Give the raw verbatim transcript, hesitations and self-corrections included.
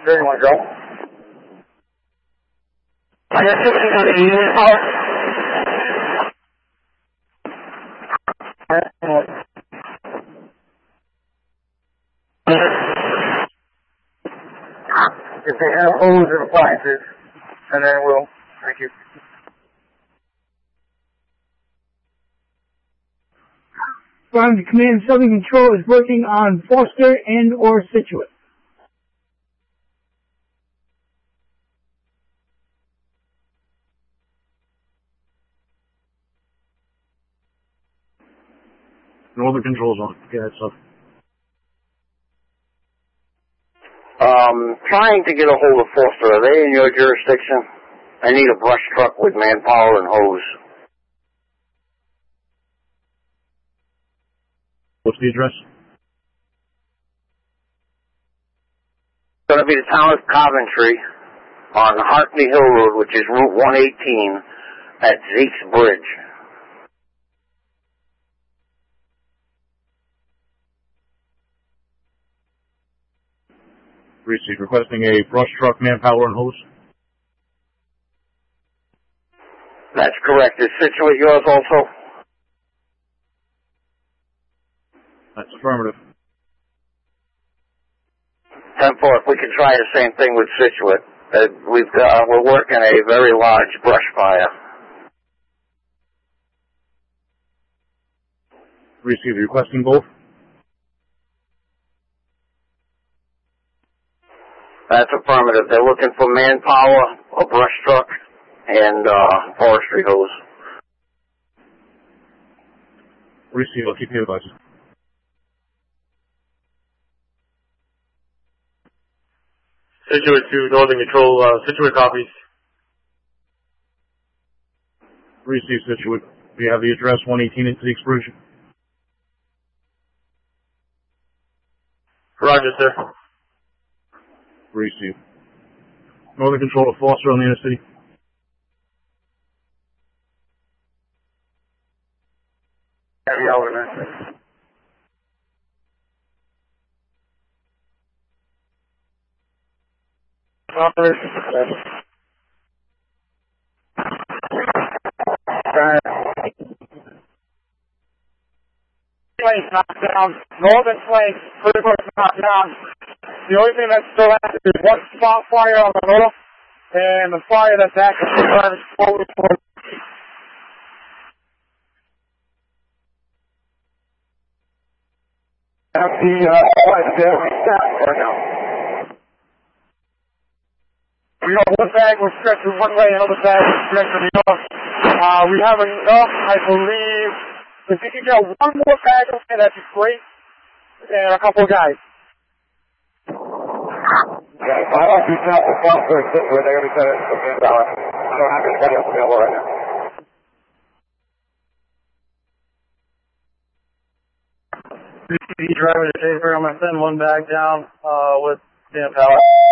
There you want to go? I got sixteen hundred unit power. If they have hose and appliances, and then we'll, thank you. From the Command Southern Control is working on Foster and or Scituate. Northern Control's on. Go ahead, sir. Um, trying to get a hold of Foster. Are they in your jurisdiction? I need a brush truck with manpower and hose. What's the address? It's going to be the town of Coventry on Hartney Hill Road, which is Route one eighteen at Zeke's Bridge. Received. Requesting a brush truck, manpower, and hose. That's correct. Is Scituate yours also? That's affirmative. ten four, if we can try the same thing with Scituate. Uh, we've got, we're working a very large brush fire. Received. Requesting both. That's affirmative. They're looking for manpower, a brush truck, and uh, forestry hose. Received. I'll keep you advised. Scituate to Northern Control, uh, Scituate copies. Received, Scituate. We have the address one eighteen at Zeke's Bridge. Roger, sir. Received. Northern Control to Foster on the inner city. Heavy element. Flank's knocked down. Northern flank pretty much knocked down. The only thing that's still active is one spot fire on the middle, and the fire that's active is driving slowly towards. Have the uh, flight there right now. We got one bag was stretching one way, another bag was stretching the other. Uh, we have enough, I believe. If we can get one more bag of it, that'd be great. And a couple of guys. Yeah, I don't do that. The phone for sitting where they're going to be sending it to the dollar. I don't have anybody else available right now. Driver to Taser, I'm going to send one bag down uh, with Dan Power.